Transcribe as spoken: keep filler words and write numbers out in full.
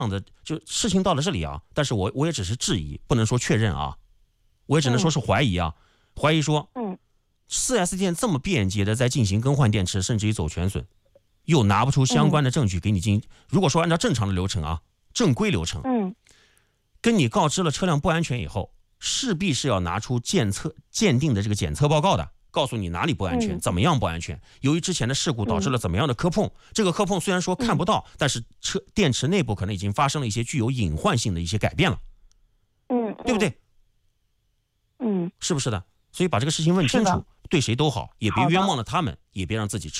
的，就事情到了这里啊，但是我我也只是质疑，不能说确认啊，我也只能说是怀疑啊，嗯、怀疑说， 嗯四 S 店这么便捷的在进行更换电池，甚至于走全损，又拿不出相关的证据给你进行。嗯、如果说按照正常的流程啊，正规流程， 嗯， 跟你告知了车辆不安全以后，势必是要拿出检测鉴定的这个检测报告的，告诉你哪里不安全， 嗯、 怎么样不安全。由于之前的事故导致了怎么样的磕碰，嗯、这个磕碰虽然说看不到，嗯、但是车电池内部可能已经发生了一些具有隐患性的一些改变了， 嗯， 对不对？ 嗯， 是不是的？所以把这个事情问清楚，对谁都好，也别冤枉了他们，也别让自己吃